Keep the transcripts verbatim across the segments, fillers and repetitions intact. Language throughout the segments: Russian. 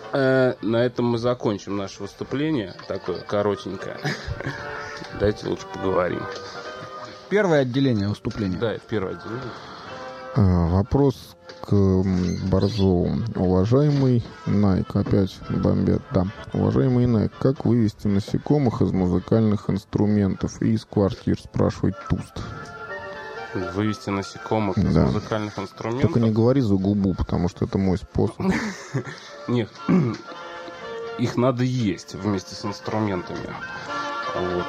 э, на этом мы закончим наше выступление, такое коротенькое. Давайте лучше поговорим. Первое отделение выступления. Да, это первое отделение. А, вопрос к Борзову. Уважаемый Найк, опять бомбят, да. Уважаемый Найк, как вывести насекомых из музыкальных инструментов и из квартир, спрашивает Туст. Вывести насекомых из Да. музыкальных инструментов. Только не говори за губу, потому что это мой способ. Нет, их надо есть вместе с инструментами. Вот.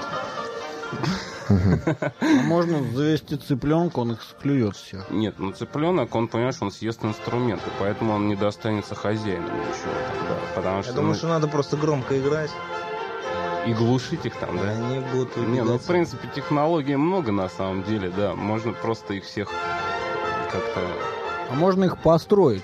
А можно завести цыпленка, он их склюет всех. Нет, ну цыпленок, он, понимаешь, он съест инструменты, поэтому он не достанется хозяину ничего тогда. Потому что, Я думаю, ну, что надо просто громко играть. и глушить их там, да? Они будут Не, ну, в убегать. принципе, технологий много на самом деле, да. Можно просто их всех как-то... А можно их построить.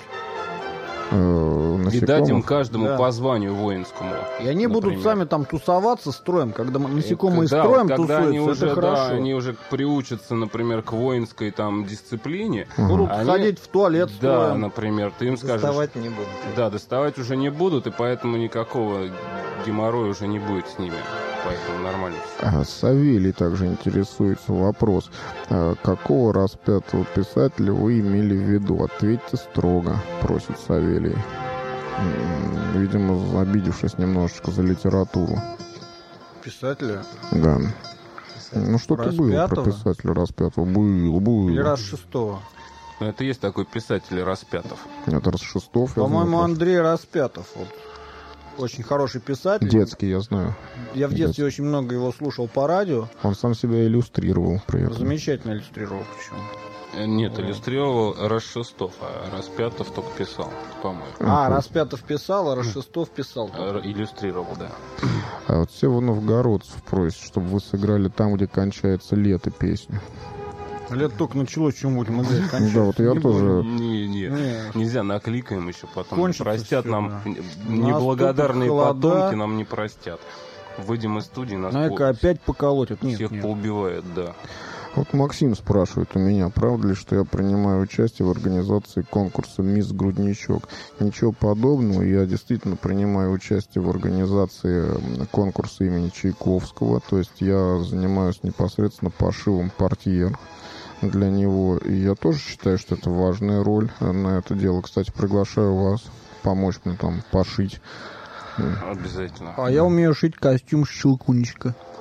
Э, И дать им насекомых. каждому Да. по званию воинскому. И они например. будут сами там тусоваться строем. Когда мы насекомые Да, строем вот когда тусуются, они уже, это да, хорошо. они уже приучатся, например, к воинской там дисциплине. Будут Они- ходить в туалет Да, строем. например, ты им скажешь... Доставать не будут. Да, доставать уже не будут, и поэтому никакого геморроя уже не будет с ними. Поэтому нормально все. А, Савелий также интересуется. Вопрос. А, какого распятого писателя вы имели в виду? Ответьте строго, просит Савелий. М, Видимо, обидевшись немножечко за литературу. Писателя. Да. Ну, что-то было про Распятого? писателя распятого. Было, было. Или раз шестого. Но это есть такой писатель Распятов. Это Расшестов. я По-моему, знаю, Андрей Распятов. Вот. Очень хороший писатель. Детский, я знаю. Я в детстве очень много его слушал по радио. Он сам себя иллюстрировал при этом. Замечательно иллюстрировал причем. Э, Нет, иллюстрировал Расшестов, а Распятов только писал, по-моему. А, Распятов писал, а Расшестов писал. Р- Иллюстрировал, да. А вот Сева Новгородцев просит, чтобы вы сыграли там, где кончается лето, песню. Лет только началось, чем будем играть. Да, кончается. вот я Не тоже... Не, не, Не. нельзя, накликаем еще потом. Кончится Простят всё, нам, да. неблагодарные Наступят холода. потомки нам не простят. Выйдем из студии, нас Найка по- опять поколотит. Нет, всех нет. поубивают, да. Вот Максим спрашивает у меня, правда ли, что я принимаю участие в организации конкурса «Мисс Грудничок». Ничего подобного, я действительно принимаю участие в организации м, конкурса имени Чайковского, то есть я занимаюсь непосредственно пошивом портьер для него, и я тоже считаю, что это важная роль на это дело. Кстати, приглашаю вас помочь мне там пошить. Обязательно. А я умею шить костюм Щелкунчика.